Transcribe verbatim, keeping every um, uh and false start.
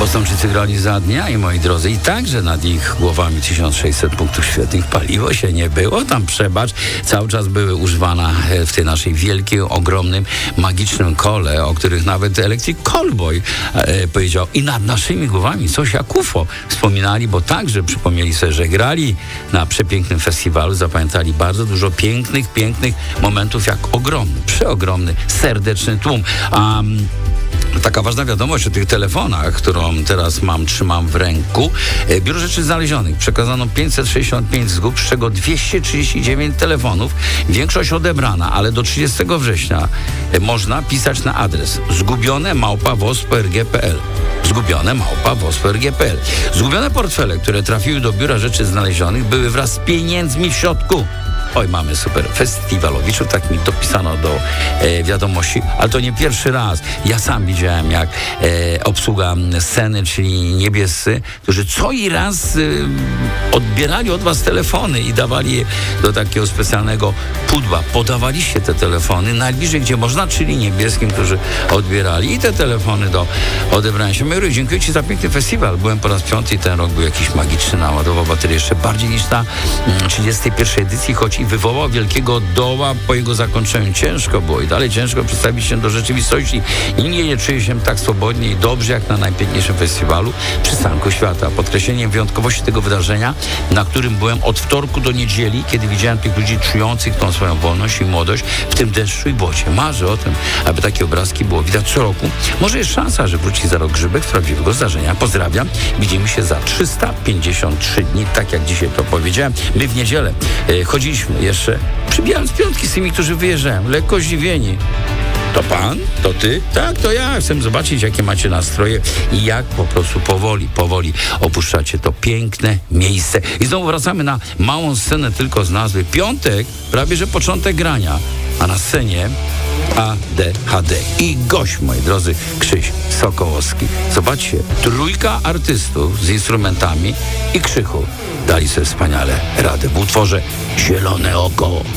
Bostonczycy grali za dnia i moi drodzy, i także nad ich głowami tysiąc sześćset punktów świetnych. Paliwo się nie było, tam przebacz, cały czas były używane w tej naszej wielkiej, ogromnym, magicznym kole, o których nawet Electric Callboy e, powiedział. I nad naszymi głowami coś jak U F O wspominali, bo także przypomnieli sobie, że grali na przepięknym festiwalu, zapamiętali bardzo dużo pięknych, pięknych momentów, jak ogromny, przeogromny, serdeczny tłum. A taka ważna wiadomość o tych telefonach, którą teraz mam, trzymam w ręku. Biuro Rzeczy Znalezionych przekazano pięćset sześćdziesiąt pięć zgód, z czego dwieście trzydzieści dziewięć telefonów. Większość odebrana, ale do trzydziestego września można pisać na adres zgubione małpa wosprg kropka p l. Zgubione małpa wosprg kropka p l. Zgubione portfele, które trafiły do Biura Rzeczy Znalezionych, były wraz z pieniędzmi w środku. Oj, mamy super festiwalowiczów, tak mi dopisano do e, wiadomości, ale to nie pierwszy raz. Ja sam widziałem, jak e, obsługa sceny, czyli niebiescy, którzy co i raz e, odbierali od was telefony i dawali je do takiego specjalnego pudła. Podawaliście te telefony najbliżej, gdzie można, czyli niebieskim, którzy odbierali i te telefony do odebrania się. Mary, dziękuję ci za piękny festiwal. Byłem po raz piąty i ten rok był jakiś magiczny, naładował baterię jeszcze bardziej niż na trzydziestej pierwszej edycji, choć i wywołał wielkiego doła po jego zakończeniu. Ciężko było i dalej ciężko przedstawić się do rzeczywistości. I nie, nie czuję się tak swobodnie i dobrze jak na najpiękniejszym festiwalu przystanku świata. Podkreśleniem wyjątkowości tego wydarzenia, na którym byłem od wtorku do niedzieli, kiedy widziałem tych ludzi czujących tą swoją wolność i młodość w tym deszczu i błocie. Marzę o tym, aby takie obrazki było widać co roku. Może jest szansa, że wróci za rok Grzybek z prawdziwego zdarzenia. Pozdrawiam. Widzimy się za trzysta pięćdziesiąt trzy dni, tak jak dzisiaj to powiedziałem. My w niedzielę e, chodziliśmy jeszcze, przybijając piątki z tymi, którzy wyjeżdżają. Lekko zdziwieni. To pan? To ty? Tak, to ja. Chcę zobaczyć, jakie macie nastroje i jak po prostu powoli, powoli opuszczacie to piękne miejsce. I znowu wracamy na małą scenę tylko z nazwy. Piątek, prawie że początek grania, a na scenie A D H D. I gość, moi drodzy, Krzyś Sokołowski. Zobaczcie, trójka artystów z instrumentami i Krzychu dali sobie wspaniale radę w utworze Zielone Oko.